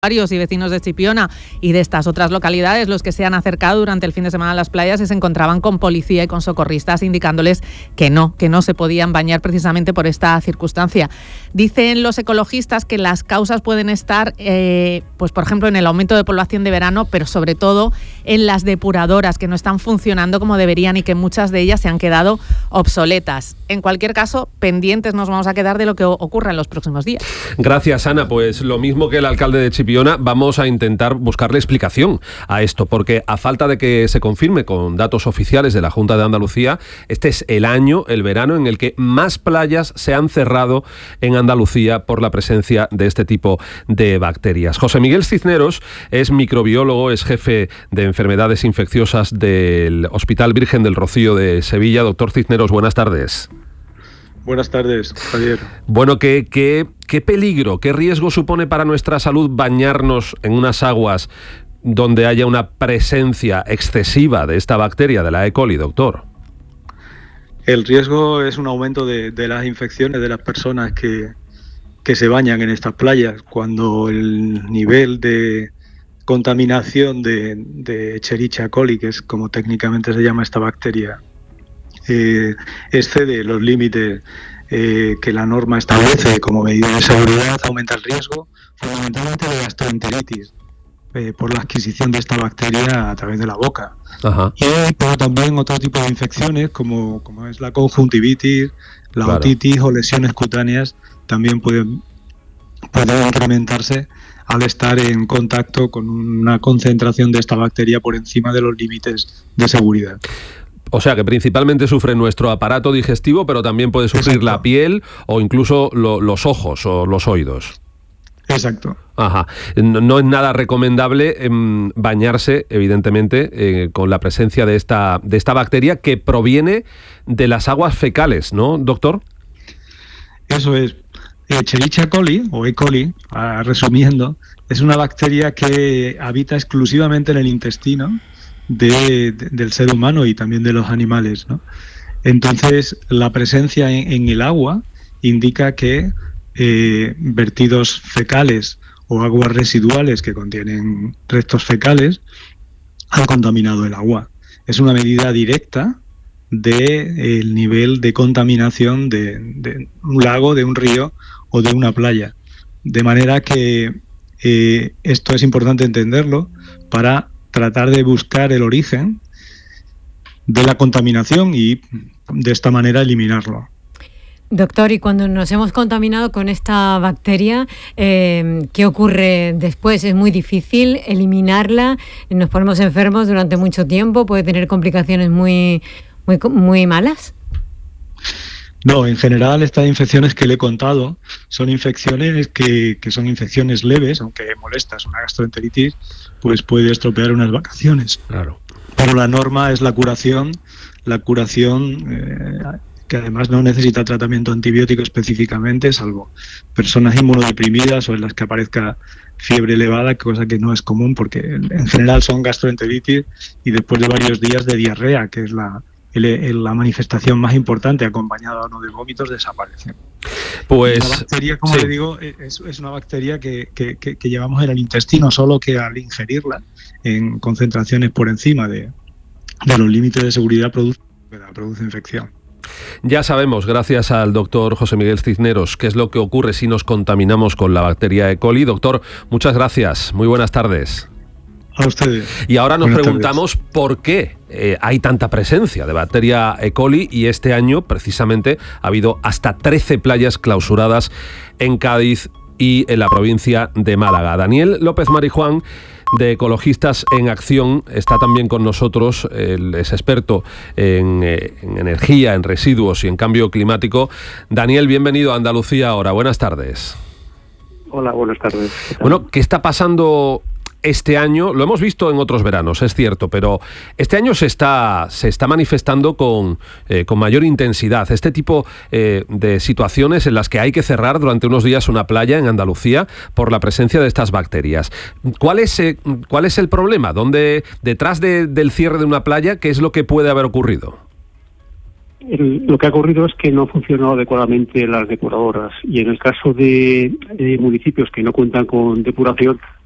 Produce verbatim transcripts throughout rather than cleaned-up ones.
y vecinos de Chipiona y de estas otras localidades, los que se han acercado durante el fin de semana a las playas, se encontraban con policía y con socorristas indicándoles que no, que no se podían bañar precisamente por esta circunstancia. Dicen los ecologistas que las causas pueden estar, eh, pues por ejemplo, en el aumento de población de verano, pero sobre todo en las depuradoras que no están funcionando como deberían y que muchas de ellas se han quedado obsoletas. En cualquier caso, pendientes nos vamos a quedar de lo que ocurra en los próximos días. Gracias, Ana. Pues lo mismo que el alcalde de Chipiona, vamos a intentar buscarle explicación a esto, porque a falta de que se confirme con datos oficiales de la Junta de Andalucía, este es el año, el verano, en el que más playas se han cerrado en Andalucía por la presencia de este tipo de bacterias. José Miguel Cisneros es microbiólogo, es jefe de enfermedades infecciosas del Hospital Virgen del Rocío de Sevilla. Doctor Cisneros, buenas tardes. Buenas tardes, Javier. Bueno, ¿qué, qué, qué peligro, qué riesgo supone para nuestra salud bañarnos en unas aguas donde haya una presencia excesiva de esta bacteria, de la E. coli, doctor? El riesgo es un aumento de, de las infecciones de las personas que, que se bañan en estas playas. Cuando el nivel de contaminación de, de Escherichia coli, que es como técnicamente se llama esta bacteria, Eh, excede los límites eh, que la norma establece como medida de seguridad, aumenta el riesgo fundamentalmente de gastroenteritis eh, por la adquisición de esta bacteria a través de la boca. Ajá. Y pero también otro tipo de infecciones como, como es la conjuntivitis, la claro. otitis o lesiones cutáneas también pueden, pueden incrementarse al estar en contacto con una concentración de esta bacteria por encima de los límites de seguridad. O sea que principalmente sufre nuestro aparato digestivo, pero también puede sufrir Exacto. la piel o incluso lo, los ojos o los oídos. Exacto. Ajá. No, no es nada recomendable eh, bañarse, evidentemente, eh, con la presencia de esta, de esta bacteria que proviene de las aguas fecales, ¿no, doctor? Eso es. Escherichia coli, o E. coli, ah, resumiendo, es una bacteria que habita exclusivamente en el intestino De, de, del ser humano y también de los animales, ¿no? Entonces, la presencia en, en el agua indica que eh, vertidos fecales o aguas residuales que contienen restos fecales han contaminado el agua. Es una medida directa del nivel de contaminación de, de un lago, de un río o de una playa. De manera que eh, esto es importante entenderlo para tratar de buscar el origen de la contaminación y de esta manera eliminarlo. Doctor, y cuando nos hemos contaminado con esta bacteria, eh, ¿qué ocurre después? ¿Es muy difícil eliminarla? ¿Nos ponemos enfermos durante mucho tiempo? ¿Puede tener complicaciones muy, muy, muy malas? No, en general estas infecciones que le he contado son infecciones que, que son infecciones leves, aunque molestas. Una gastroenteritis pues puede estropear unas vacaciones. Claro. Pero la norma es la curación, la curación eh, que además no necesita tratamiento antibiótico específicamente, salvo personas inmunodeprimidas o en las que aparezca fiebre elevada, cosa que no es común porque en general son gastroenteritis y después de varios días de diarrea, que es la El, el, la manifestación más importante, acompañada o no de vómitos, desaparece. Pues la bacteria, como sí. le digo, es, es una bacteria que, que, que, que llevamos en el intestino, solo que al ingerirla en concentraciones por encima de, de los límites de seguridad produce, produce infección. Ya sabemos, gracias al doctor José Miguel Cisneros, qué es lo que ocurre si nos contaminamos con la bacteria E. coli. Doctor, muchas gracias. Muy buenas tardes. A ustedes. Y ahora nos Buenas preguntamos tardes. por qué eh, hay tanta presencia de bacteria E. coli, y este año precisamente ha habido hasta trece playas clausuradas en Cádiz y en la provincia de Málaga. Daniel López Marijuán, de Ecologistas en Acción, está también con nosotros. Él es experto en, eh, en energía, en residuos y en cambio climático. Daniel, bienvenido a Andalucía Ahora. Buenas tardes. Hola, buenas tardes. ¿Qué tal? Bueno, ¿qué está pasando este año? Lo hemos visto en otros veranos, es cierto, pero este año se está, se está manifestando con, eh, con mayor intensidad este tipo eh, de situaciones en las que hay que cerrar durante unos días una playa en Andalucía por la presencia de estas bacterias. ¿Cuál es, eh, cuál es el problema? ¿Dónde, detrás de, del cierre de una playa, qué es lo que puede haber ocurrido? El, lo que ha ocurrido es que no han funcionado adecuadamente las depuradoras, y en el caso de, de municipios que no cuentan con depuración,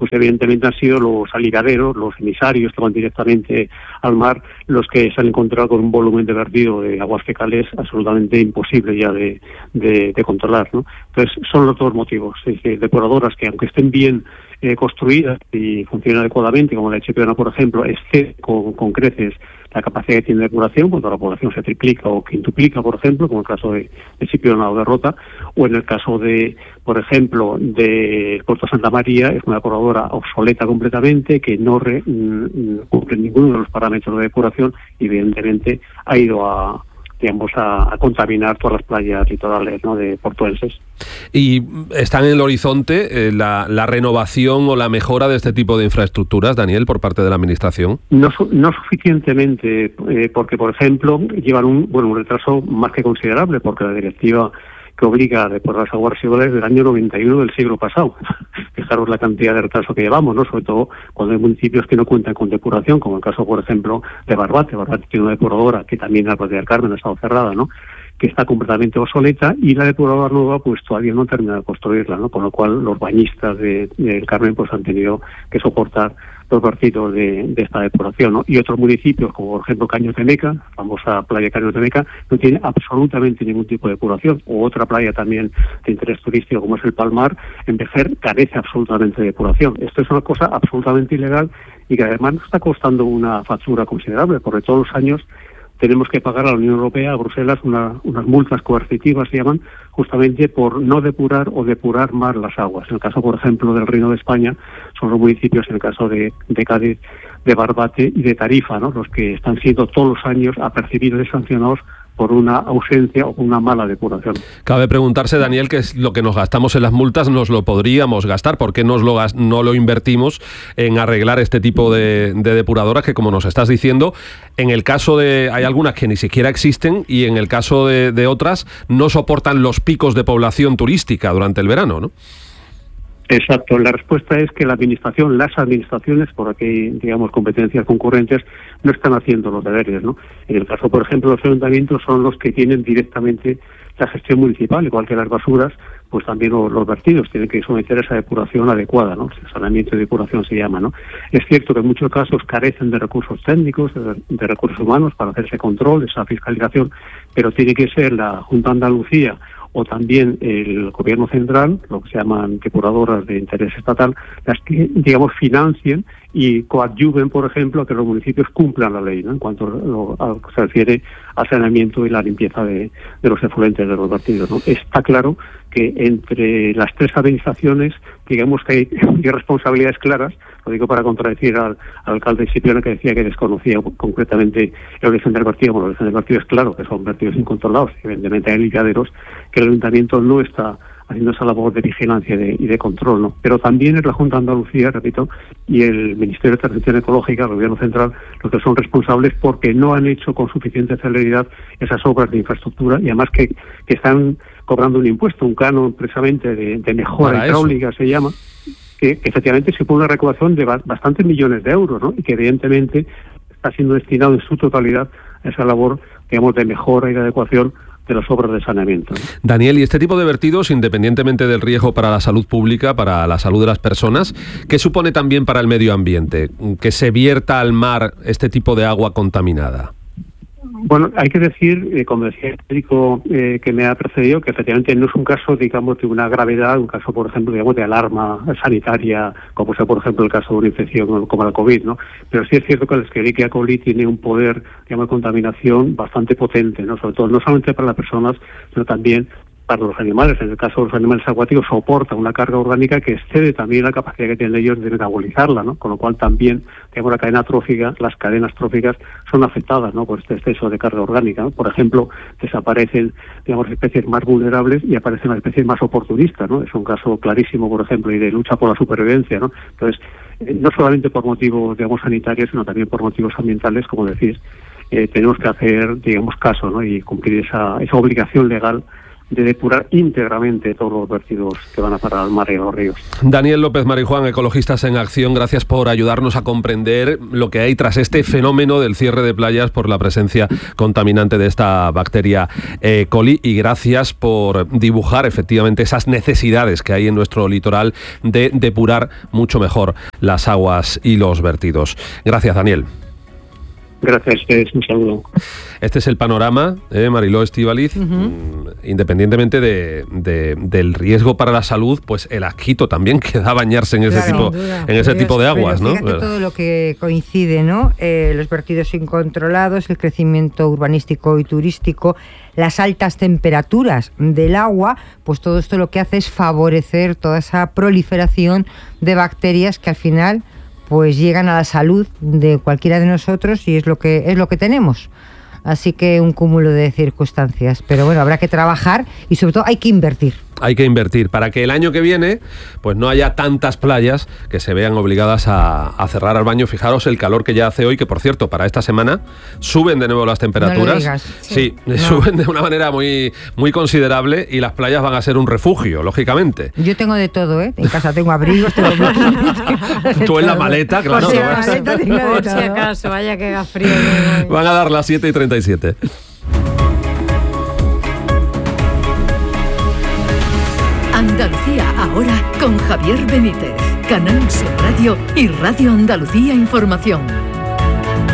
pues evidentemente han sido los aliviaderos, los emisarios que van directamente al mar, los que se han encontrado con un volumen de vertido de aguas fecales absolutamente imposible ya de, de, de controlar, ¿no? Entonces, son los dos motivos. Es decir, depuradoras que, aunque estén bien eh, construidas y funcionen adecuadamente, como la de Chipiona, por ejemplo, excede con, con creces la capacidad que tiene de depuración, cuando la población se triplica o quintuplica, por ejemplo, como el caso de, de Chipiona o de Rota, o en el caso de, por ejemplo, de Puerto Santa María, es una depuradora obsoleta completamente, que no re, mm, cumple ninguno de los parámetros de depuración y evidentemente ha ido a digamos, a, a contaminar todas las playas litorales, ¿no?, de portuenses. ¿Y está en el horizonte eh, la, la renovación o la mejora de este tipo de infraestructuras, Daniel, por parte de la Administración? No, no suficientemente, eh, porque, por ejemplo, llevan un, bueno, un retraso más que considerable, porque la directiva que obliga a depurar las aguas residuales del año noventa y uno del siglo pasado. Fijaros la cantidad de retraso que llevamos, ¿no? Sobre todo cuando hay municipios que no cuentan con depuración, como el caso, por ejemplo, de Barbate. Barbate tiene una depuradora que también en la Playa del Carmen ha estado cerrada, ¿no?, que está completamente obsoleta, y la depuradora nueva pues todavía no termina de construirla, ¿no? Con lo cual los bañistas de, de El Carmen pues han tenido que soportar los vertidos de, de esta depuración, ¿no? Y otros municipios, como por ejemplo Caños de Meca, famosa playa Caños de Meca, no tiene absolutamente ningún tipo de depuración. O otra playa también de interés turístico como es el Palmar, en Vejer, carece absolutamente de depuración. Esto es una cosa absolutamente ilegal y que además nos está costando una factura considerable, porque todos los años tenemos que pagar a la Unión Europea, a Bruselas, una, unas multas coercitivas, se llaman, justamente por no depurar o depurar más las aguas. En el caso, por ejemplo, del Reino de España, son los municipios, en el caso de, de Cádiz, de Barbate y de Tarifa, ¿no?, los que están siendo todos los años apercibidos y sancionados por una ausencia o por una mala depuración. Cabe preguntarse, Daniel, qué es lo que nos gastamos en las multas, nos lo podríamos gastar. ¿Por qué nos lo gas- no lo invertimos en arreglar este tipo de, de depuradoras que, como nos estás diciendo, en el caso de... hay algunas que ni siquiera existen y en el caso de, de otras no soportan los picos de población turística durante el verano, ¿no? Exacto. La respuesta es que la administración, las administraciones, por aquí, digamos, competencias concurrentes, no están haciendo los deberes, ¿no? En el caso, por ejemplo, los ayuntamientos son los que tienen directamente la gestión municipal, igual que las basuras, pues también los, los vertidos tienen que someter esa depuración adecuada, ¿no? Saneamiento y depuración se llama, ¿no? Es cierto que en muchos casos carecen de recursos técnicos, de, de recursos humanos para hacer ese control, esa fiscalización, pero tiene que ser la Junta de Andalucía o también el Gobierno central, lo que se llaman depuradoras de interés estatal, las que, digamos, financien y coadyuven, por ejemplo, a que los municipios cumplan la ley, ¿no?, en cuanto lo, a lo que se refiere al saneamiento y la limpieza de, de los efluentes de los vertidos, ¿no? Está claro que entre las tres administraciones, digamos que hay, hay responsabilidades claras. Lo digo para contradecir al, al alcalde de Chipiona, que decía que desconocía concretamente el origen del vertido. Bueno, el origen del vertido es claro, que son vertidos incontrolados. Evidentemente hay limpiaderos que el ayuntamiento no está haciendo esa labor de vigilancia y de, y de control, ¿no? Pero también es la Junta de Andalucía, repito, y el Ministerio de Transición Ecológica, el Gobierno Central, los que son responsables porque no han hecho con suficiente celeridad esas obras de infraestructura, y además que, que están cobrando un impuesto, un canon precisamente de, de mejora hidráulica, se llama, que, que efectivamente supone una recaudación de ba- bastantes millones de euros, ¿no?, y que evidentemente está siendo destinado en su totalidad a esa labor, digamos, de mejora y de adecuación de las obras de saneamiento, ¿no? Daniel, y este tipo de vertidos, independientemente del riesgo para la salud pública, para la salud de las personas, ¿qué supone también para el medio ambiente? Que se vierta al mar este tipo de agua contaminada. Bueno, hay que decir, eh, como decía el médico eh, que me ha precedido, que efectivamente no es un caso, digamos, de una gravedad, un caso, por ejemplo, digamos, de alarma sanitaria, como sea, por ejemplo, el caso de una infección como la COVID, ¿no? Pero sí es cierto que la Escherichia coli tiene un poder, digamos, de contaminación bastante potente, ¿no? Sobre todo, no solamente para las personas, sino también para los animales. En el caso de los animales acuáticos soporta una carga orgánica que excede también la capacidad que tienen ellos de metabolizarla, ¿no? Con lo cual también, digamos, la cadena trófica, las cadenas tróficas son afectadas, ¿no?, por este exceso de carga orgánica, ¿no? Por ejemplo, desaparecen, digamos, especies más vulnerables y aparecen las especies más oportunistas, ¿no? Es un caso clarísimo, por ejemplo, y de lucha por la supervivencia, ¿no? Entonces, eh, no solamente por motivos, digamos, sanitarios, sino también por motivos ambientales, como decís, eh, tenemos que hacer, digamos, caso, ¿no?, y cumplir esa, esa obligación legal de depurar íntegramente todos los vertidos que van a parar al mar y a los ríos. Daniel López Marijuán, Ecologistas en Acción, gracias por ayudarnos a comprender lo que hay tras este fenómeno del cierre de playas por la presencia contaminante de esta bacteria E. coli, y gracias por dibujar efectivamente esas necesidades que hay en nuestro litoral de depurar mucho mejor las aguas y los vertidos. Gracias, Daniel. Gracias a ustedes, un saludo. Este es el panorama, eh, Mariló Estíbaliz. Uh-huh. Independientemente de, de, del riesgo para la salud, pues el asquito también que da bañarse en ese claro, tipo, en ese tipo de aguas, pero ¿no? Fíjate todo lo que coincide, ¿no? Eh, los vertidos incontrolados, el crecimiento urbanístico y turístico, las altas temperaturas del agua, pues todo esto lo que hace es favorecer toda esa proliferación de bacterias que al final pues llegan a la salud de cualquiera de nosotros y es lo que es lo que tenemos. Así que un cúmulo de circunstancias. Pero bueno, habrá que trabajar y sobre todo hay que invertir. Hay que invertir para que el año que viene pues no haya tantas playas que se vean obligadas a, a cerrar al baño. Fijaros el calor que ya hace hoy, que por cierto, para esta semana suben de nuevo las temperaturas. No lo digas. Sí, sí no. suben de una manera muy, muy considerable y las playas van a ser un refugio, lógicamente. Yo tengo de todo, ¿eh? En casa tengo abrigos, tengo... Tú en la maleta, claro. Por si, ¿no? maleta, por si acaso, vaya que haga frío. Van a dar las siete y treinta y siete. Andalucía ahora con Javier Benítez, Canal Sur Radio y Radio Andalucía Información.